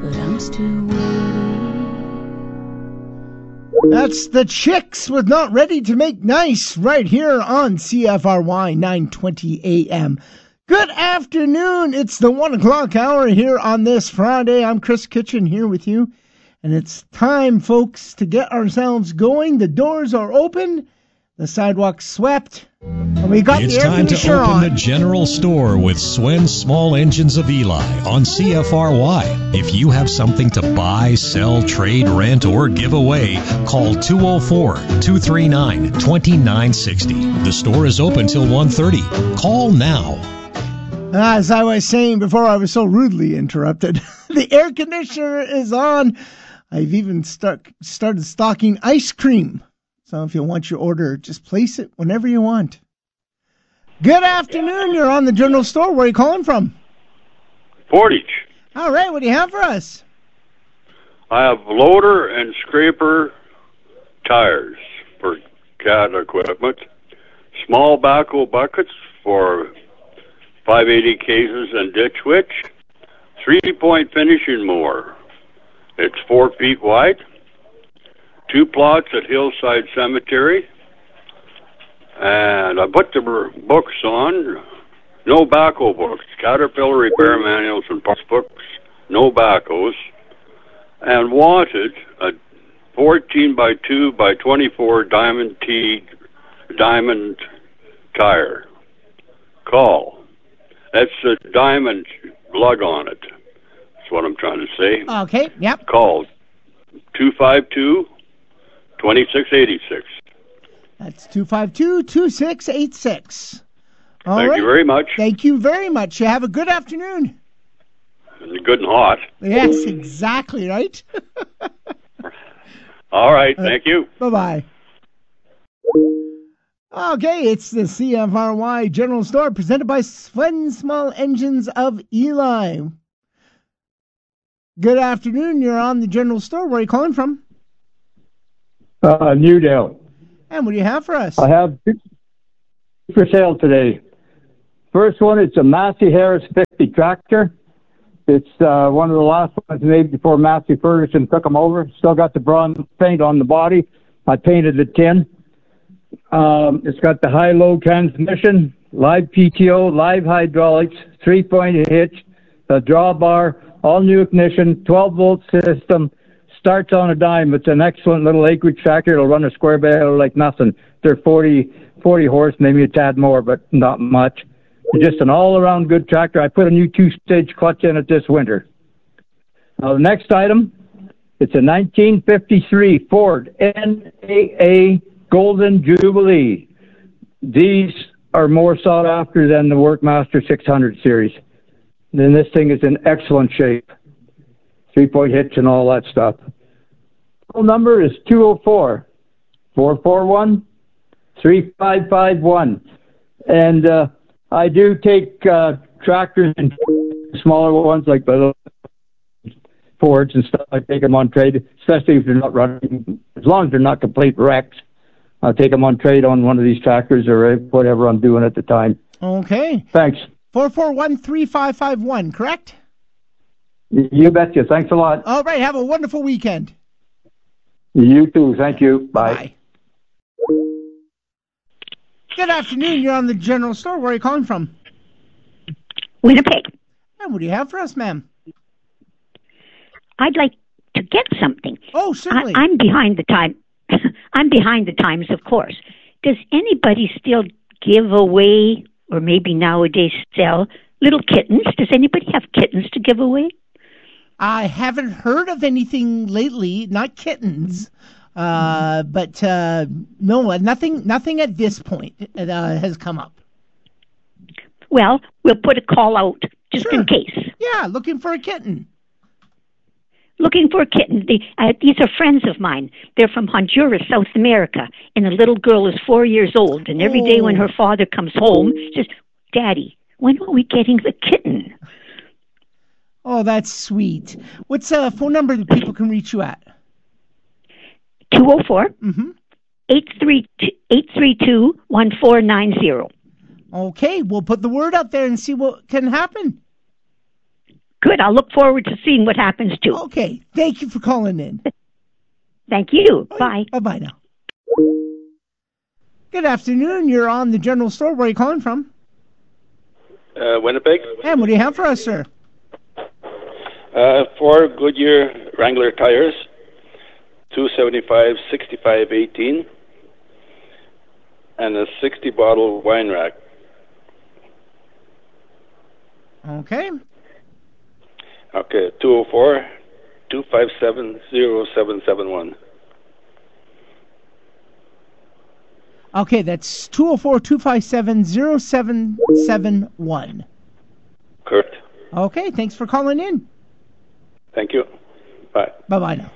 but I'm still waiting. That's the Chicks with Not Ready to Make Nice right here on CFRY 920 AM. Good afternoon. It's the 1 o'clock hour here on this Friday. I'm Chris Kitchen here with you. And it's time, folks, to get ourselves going. The doors are open. The sidewalk's swept. And we got it's the air time to conditioner open on. the general store with Swen's Small Engines of Eli on CFRY. If you have something to buy, sell, trade, rent, or give away, call 204-239-2960. The store is open till 1:30. Call now. As I was saying before I was so rudely interrupted, the air conditioner is on. I've even started stocking ice cream. So if you want your order, just place it whenever you want. Good afternoon. You're on the general store. Where are you calling from? Portage. All right. What do you have for us? I have loader and scraper tires for cat equipment. Small backhoe buckets for 580 cases and ditch witch. 3-point finishing mower. It's 4 feet wide. 2 plots at Hillside Cemetery. And I put the books on. No backhoe books. Caterpillar repair manuals and parts books. No backhoes. And wanted a 14 by 2 by 24 diamond tire. Call. That's a diamond lug on it. That's what I'm trying to say. Okay, yep. Call 252-2686. That's 252-2686. Thank you very much. Thank you very much. You have a good afternoon. Good and hot. Yes, exactly, right? All right, thank you. Bye-bye. Okay, it's the CFRY General Store presented by Swen Small Engines of Eli. Good afternoon. You're on the General Store. Where are you calling from? Newdale. And what do you have for us? I have two for sale today. First one, it's a Massey Harris 50 tractor. It's one of the last ones made before Massey Ferguson took them over. Still got the bronze paint on the body. I painted the tin. It's got the high-low transmission, live PTO, live hydraulics, 3-point hitch, a drawbar, all-new ignition, 12-volt system, starts on a dime. It's an excellent little acreage tractor. It'll run a square bale like nothing. They're 40 horse, maybe a tad more, but not much. It's just an all-around good tractor. I put a new 2-stage clutch in it this winter. Now, the next item, it's a 1953 Ford NAA Golden Jubilee. These are more sought after than the Workmaster 600 series. Then this thing is in excellent shape. 3-point hitch and all that stuff. Phone number is 204-441-3551. And I do take tractors and smaller ones like the Fords and stuff. I take them on trade, especially if they're not running, as long as they're not complete wrecks. I'll take them on trade on one of these tractors or whatever I'm doing at the time. Okay. Thanks. 441-3551, correct? You betcha. Thanks a lot. All right. Have a wonderful weekend. You too. Thank you. Bye. Bye. Good afternoon. You're on the General Store. Where are you calling from? Winnipeg. And what do you have for us, ma'am? I'd like to get something. Oh, certainly. I'm behind the time. I'm behind the times, of course. Does anybody still give away, or maybe nowadays sell, little kittens? Does anybody have kittens to give away? I haven't heard of anything lately, not kittens, but no, nothing at this point has come up. Well, we'll put a call out just Sure. in case. Yeah, looking for a kitten. Looking for a kitten. These are friends of mine. They're from Honduras, South America, and the little girl is 4 years old. And every day when her father comes home, she says, "Daddy, when are we getting the kitten?" Oh, that's sweet. What's a phone number that people can reach you at? 204 832 1490. Okay, we'll put the word out there and see what can happen. Good. I'll look forward to seeing what happens too. Okay. Thank you for calling in. Thank you. Bye. Bye-bye now. Good afternoon. You're on the general store. Where are you calling from? Winnipeg. And what do you have for us, sir? 4 Goodyear Wrangler tires, 275, 65, 18, and a 60 bottle wine rack. Okay. Okay, 204 257 0771. Okay, that's 204-257-0771. Correct. Okay, thanks for calling in. Thank you. Bye. Bye-bye now.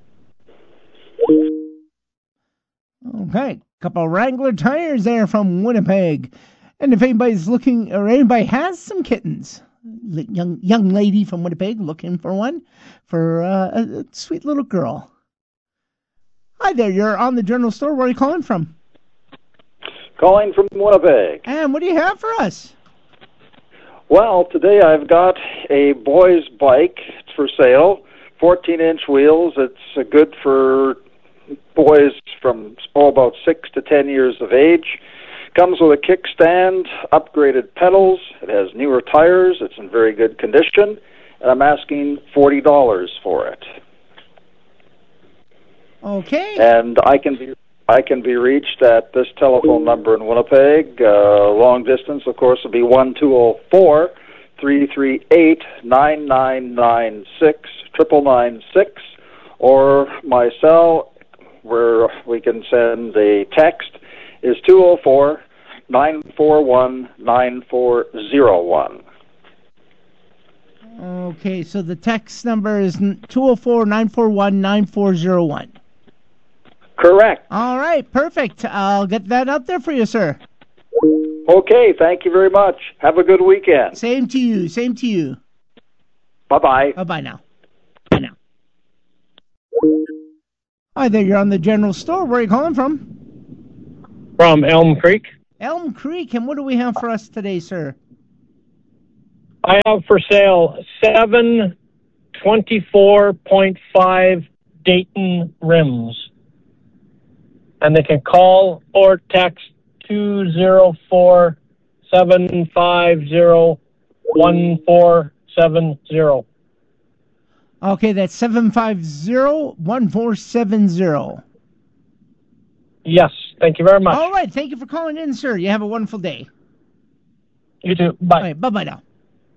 Okay, couple of Wrangler tires there from Winnipeg. And if anybody's looking, or anybody has some kittens, young lady from Winnipeg looking for one for a sweet little girl. Hi there, you're on the general store. Where are you calling from? Calling from Winnipeg. And what do you have for us? Well, today I've got a boy's bike. It's for sale. 14-inch wheels. It's good for boys from about 6 to 10 years of age. Comes with a kickstand, upgraded pedals. It has newer tires. It's in very good condition. And I'm asking $40 for it. Okay. And I can be reached at this telephone number in Winnipeg. Long distance, of course, will be 1-204-338-9996, 996, or my cell, where we can send a text, is 204-941-9401. Okay, so the text number is 204-941-9401. Correct. All right, perfect. I'll get that out there for you, sir. Okay, thank you very much. Have a good weekend. Same to you. Same to you. Bye-bye. Bye-bye now. Bye now. Hi there, you're on the general store. Where are you calling from? From Elm Creek. Elm Creek, and what do we have for us today, sir? I have for sale 7 24.5 Dayton rims. And they can call or text 204-750-1470. Okay, that's 750-1470. Yes, thank you very much. All right, thank you for calling in, sir. You have a wonderful day. You too. Bye. All right, bye-bye now.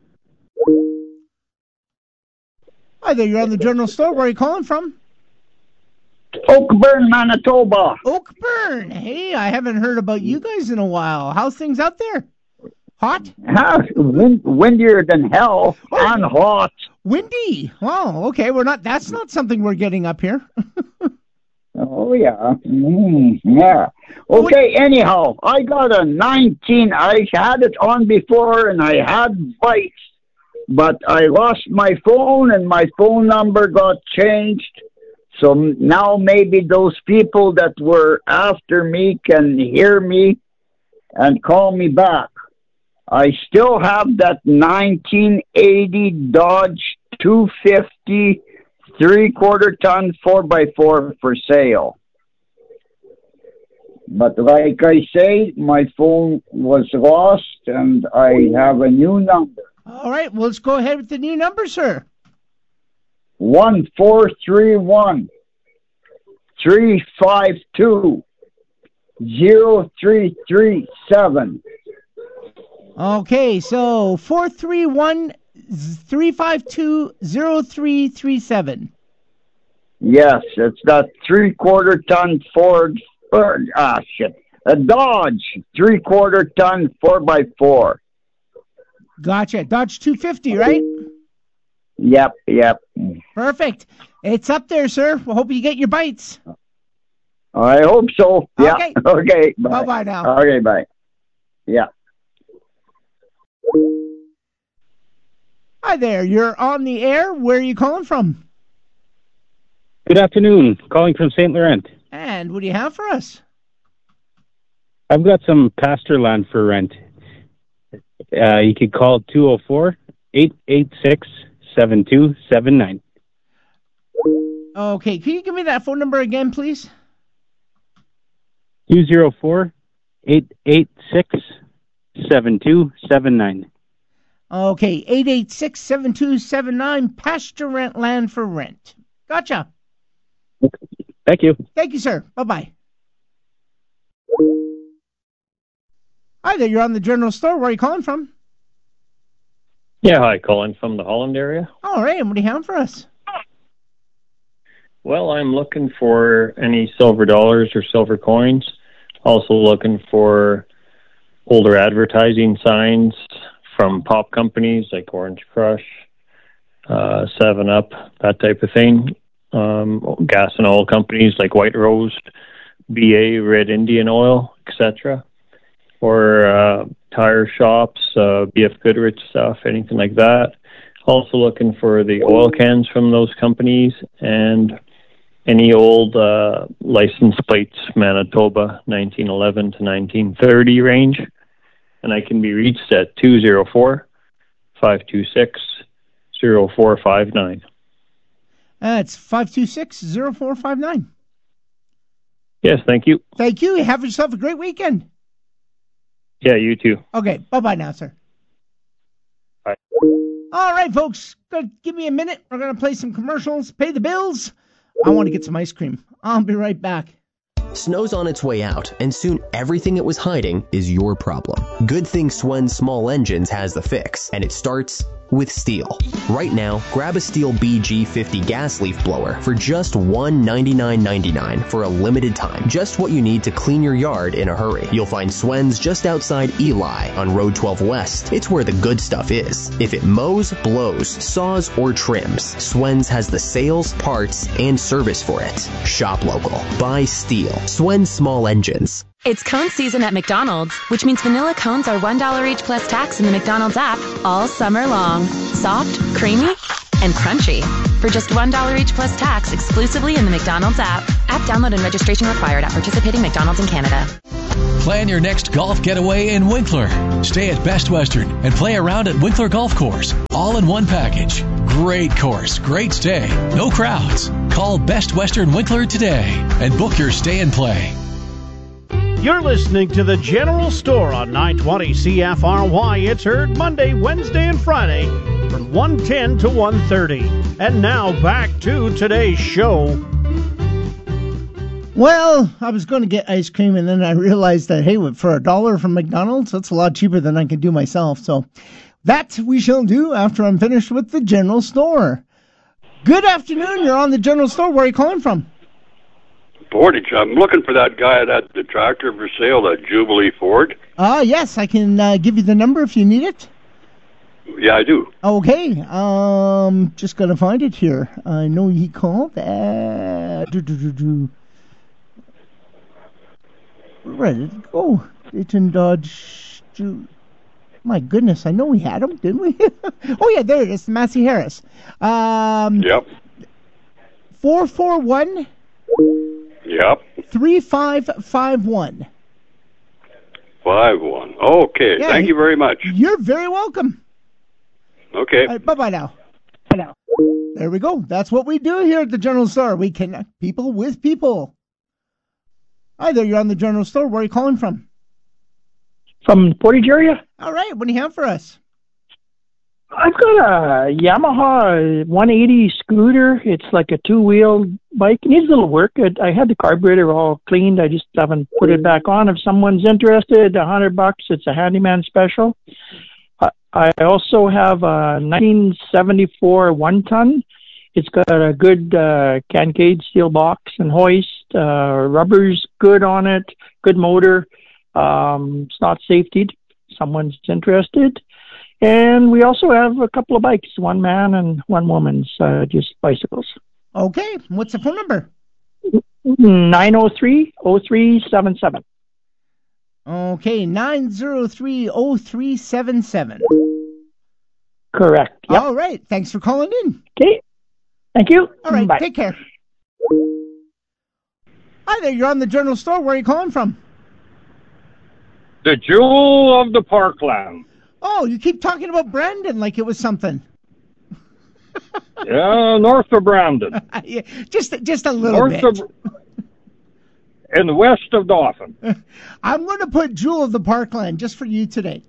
Hi there, you're on the general store. Where are you calling from? Oakburn, Manitoba. Oakburn. Hey, I haven't heard about you guys in a while. How's things out there? Hot? Windier than hell and hot. Windy. Oh, okay. That's not something we're getting up here. Oh, yeah. Yeah. Okay, anyhow, I got a 19. I had it on before and I had bikes, but I lost my phone and my phone number got changed. So now maybe those people that were after me can hear me and call me back. I still have that 1980 Dodge 250 3/4 ton 4x4 for sale. But like I say, my phone was lost and I have a new number. All right, well, let's go ahead with the new number, sir. 1-431-352-0337. Okay, so 431-352-0337. Yes, it's that 3/4 ton Ford, a Dodge 3/4 ton 4x4. Gotcha. Dodge 250, right? Yep. Perfect. It's up there, sir. We hope you get your bites. I hope so. Yeah. Okay. Okay. Bye. Bye-bye now. Okay, bye. Yeah. Hi there. You're on the air. Where are you calling from? Good afternoon. Calling from St. Laurent. And what do you have for us? I've got some pasture land for rent. You could call 7279. Okay, can you give me that phone number again, please? 204-886-7279. Okay, 886-7279, pasture rent land for rent. Gotcha. Thank you. Thank you, sir. Bye-bye. Hi there, you're on the general store. Where are you calling from? Yeah, hi, calling from the Holland area. All right, and what do you have for us? Well, I'm looking for any silver dollars or silver coins. Also looking for older advertising signs from pop companies like Orange Crush, 7-Up, that type of thing. Gas and oil companies like White Rose, BA, Red Indian Oil, etc. Or tire shops, BF Goodrich stuff, anything like that. Also looking for the oil cans from those companies and any old license plates, Manitoba 1911 to 1930 range. And I can be reached at 204-526-0459. That's 526-0459. Yes, thank you. Thank you. Have yourself a great weekend. Yeah, you too. Okay, bye-bye now, sir. Bye. All right, folks, give me a minute. We're going to play some commercials, pay the bills. I want to get some ice cream. I'll be right back. Snow's on its way out, and soon everything it was hiding is your problem. Good thing Swen Small Engines has the fix, and it starts with Stihl. Right now, grab a Stihl BG50 gas leaf blower for just $199.99 for a limited time. Just what you need to clean your yard in a hurry. You'll find Swen's just outside Eli on Road 12 West. It's where the good stuff is. If it mows, blows, saws, or trims, Swen's has the sales, parts, and service for it. Shop local. Buy Stihl. Swen Small Engines. It's cone season at McDonald's, which means vanilla cones are $1 each plus tax in the McDonald's app all summer long. Soft, creamy, and crunchy. For just $1 each plus tax exclusively in the McDonald's app. App download and registration required at participating McDonald's in Canada. Plan your next golf getaway in Winkler. Stay at Best Western and play around at Winkler Golf Course. All in one package. Great course, great stay, no crowds. Call Best Western Winkler today and book your stay and play. You're listening to The General Store on 920 CFRY. It's heard Monday, Wednesday, and Friday from 1:10 to 1:30. And now back to today's show. Well, I was going to get ice cream, and then I realized that, hey, for $1 from McDonald's, that's a lot cheaper than I can do myself. So that we shall do after I'm finished with the General Store. Good afternoon. You're on the General Store. Where are you calling from? Portage. I'm looking for that guy that had the tractor for sale, that Jubilee Ford. Yes, I can give you the number if you need it. Yeah, I do. Okay, just gotta find it here. I know he called. Where did it go? Dayton Dodge. My goodness, I know we had him, didn't we? Oh yeah, there it is, Massey Harris. Yep. 441. Yep. 3551. 51. Okay. Yeah, Thank you very much. You're very welcome. Okay. All right, bye-bye now. Bye now. There we go. That's what we do here at the General Store. We connect people with people. Hi there. You're on the General Store. Where are you calling from? From the Portage area. All right. What do you have for us? I've got a Yamaha 180 scooter. It's like a two-wheel bike. It needs a little work. I had the carburetor all cleaned. I just haven't put it back on. If someone's interested, $100. It's a handyman special. I also have a 1974 one-ton. It's got a good Cancade steel box and hoist. Rubber's good on it. Good motor. It's not safetied. If someone's interested. And we also have a couple of bikes, one man and one woman's, just bicycles. Okay. What's the phone number? 903-0377. Okay, 903-0377. Correct. Yep. All right. Thanks for calling in. Okay. Thank you. All right. Bye. Take care. Hi there. You're on the General Store. Where are you calling from? The jewel of the Parkland. Oh, you keep talking about Brandon like it was something. Yeah, north of Brandon. Yeah, just a little bit. And west of Dauphin. I'm going to put Jewel of the Parkland just for you today.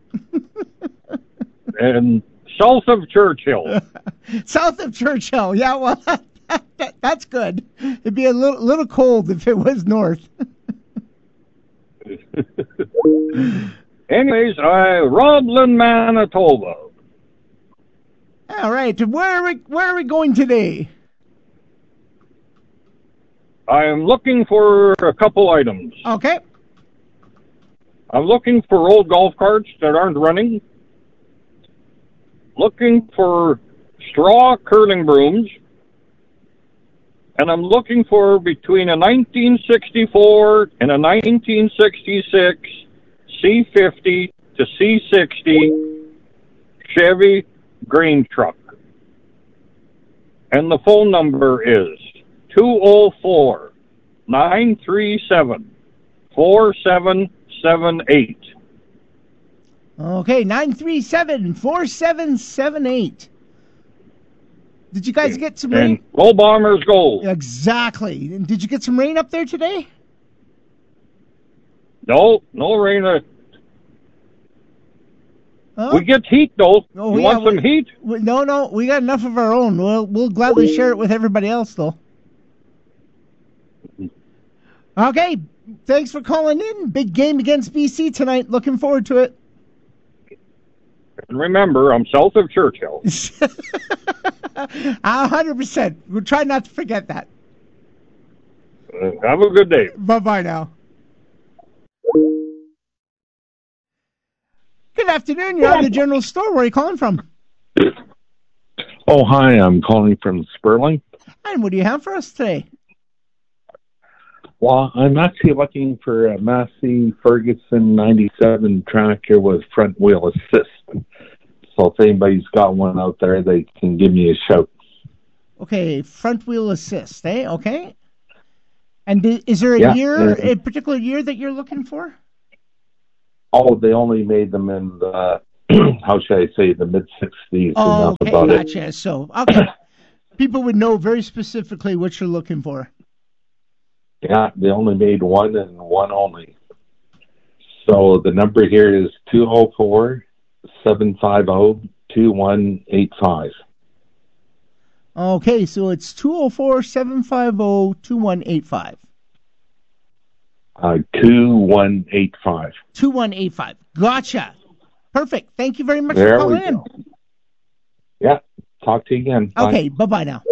And south of Churchill. South of Churchill. Yeah, well, that's good. It'd be a little cold if it was north. Anyways, Roblin, Manitoba. All right. Where are we going today? I'm looking for a couple items. Okay. I'm looking for old golf carts that aren't running. Looking for straw curling brooms. And I'm looking for between a 1964 and a 1966 C50 to C60 Chevy grain truck. And the phone number is 204-937-4778. Okay, 937-4778. Did you guys get some rain? And Low Bombers Gold. Exactly. And did you get some rain up there today? No rain. Huh? We get heat, though. You want some heat? No, we got enough of our own. We'll gladly share it with everybody else, though. Okay, thanks for calling in. Big game against BC tonight. Looking forward to it. And remember, I'm south of Churchill. 100%. We'll try not to forget that. Have a good day. Bye-bye now. Good afternoon. You're on the general store. Where are you calling from? Oh, hi. I'm calling from Sperling. And what do you have for us today? Well, I'm actually looking for a Massey Ferguson 97 tractor with front wheel assist. So if anybody's got one out there, they can give me a shout. Okay, front wheel assist, eh? Okay. And is there a particular year that you're looking for? Oh, they only made them in the, how should I say, the mid-60s. Oh, okay, about gotcha. It. So, okay. People would know very specifically what you're looking for. Yeah, they only made one and one only. So the number here is 204-750-2185. Okay, so it's 204-750-2185. 2185. 2185. Gotcha. Perfect. Thank you very much There for we calling in. go. Yeah, talk to you again. Bye. Okay, bye-bye now.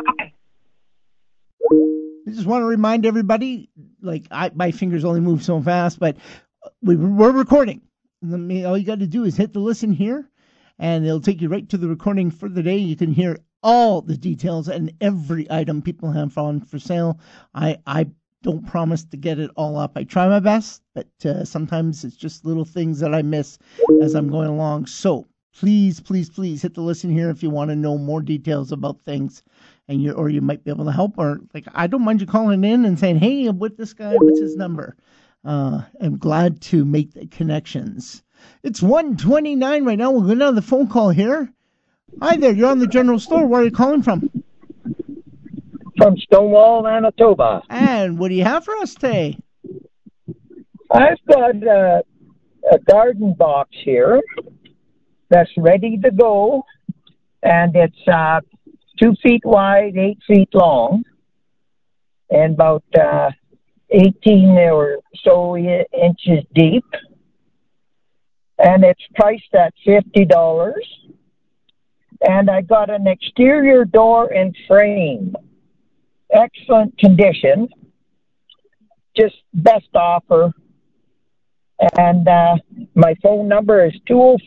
I just want to remind everybody, my fingers only move so fast, but we're recording. All you got to do is hit the listen here, and it'll take you right to the recording for the day. You can hear all the details and every item people have on for sale. I don't promise to get it all up. I try my best, but sometimes it's just little things that I miss as I'm going along. So please, please, please hit the listen here if you want to know more details about things, and you might be able to help. Or I don't mind you calling in and saying, "Hey, I'm with this guy. What's his number?" I'm glad to make the connections. It's 1:29 right now. We'll go down to the phone call here. Hi there. You're on the general store. Where are you calling from? From Stonewall, Manitoba. And what do you have for us today? I've got a garden box here that's ready to go, and it's 2 feet wide, 8 feet long, and about 18 or so inches deep. And it's priced at $50. And I got an exterior door and frame. Excellent condition. Just best offer. And my phone number is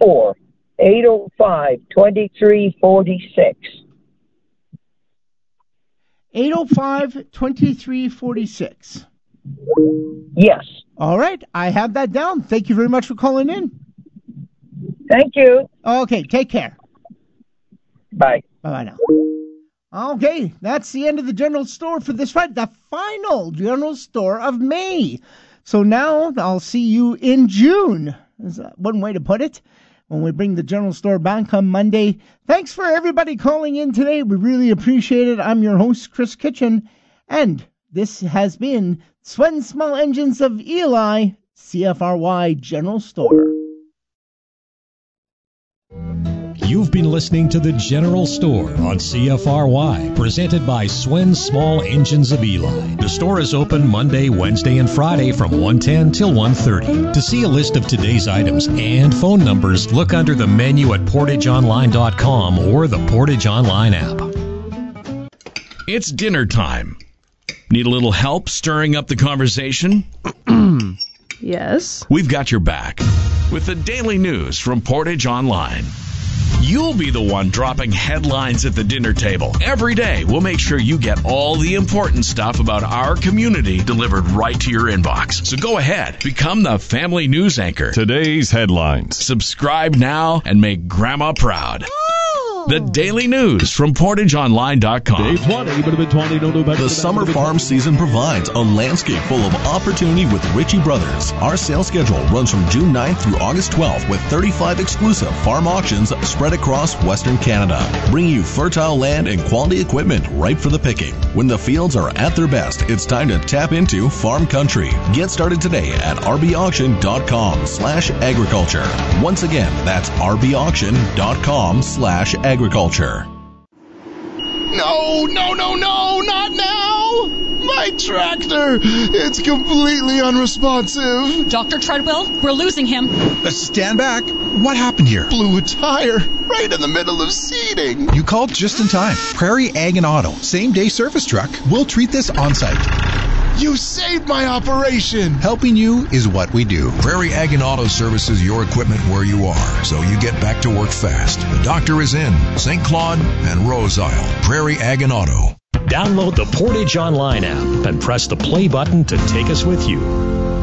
204-805-2346. 805-2346. Yes. All right. I have that down. Thank you very much for calling in. Thank you. Okay. Take care. Bye. Bye-bye now. Okay. That's the end of the general store for this Friday. The final general store of May. So now I'll see you in June. Is that one way to put it? when we bring the general store back on Monday. Thanks for everybody calling in today. We really appreciate it. I'm your host, Chris Kitchen, and this has been Swen Small Engines of Eli, CFRY General Store. You've been listening to The General Store on CFRY, presented by Swen Small Engines of Eli. The store is open Monday, Wednesday, and Friday from 1:10 till 1:30. To see a list of today's items and phone numbers, look under the menu at portageonline.com or the Portage Online app. It's dinner time. Need a little help stirring up the conversation? Yes. We've got your back with the daily news from Portage Online. You'll be the one dropping headlines at the dinner table. Every day, we'll make sure you get all the important stuff about our community delivered right to your inbox. So go ahead, become the family news anchor. Today's headlines. Subscribe now and make Grandma proud. The daily news from PortageOnline.com. The summer farm season provides a landscape full of opportunity with Ritchie Brothers. Our sales schedule runs from June 9th through August 12th with 35 exclusive farm auctions spread across Western Canada, bringing you fertile land and quality equipment right for the picking. When the fields are at their best, it's time to tap into farm country. Get started today at rbauction.com/agriculture. Once again, that's rbauction.com/agriculture. No, not now! My tractor! It's completely unresponsive. Dr. Treadwell, we're losing him. Stand back. What happened here? Blew a tire right in the middle of seeding. You called just in time. Prairie Ag and Auto, same-day service truck. We'll treat this on-site. You saved my operation! Helping you is what we do. Prairie Ag and Auto services your equipment where you are, so you get back to work fast. The doctor is in St. Claude and Rose Isle. Prairie Ag and Auto. Download the Portage Online app and press the play button to take us with you.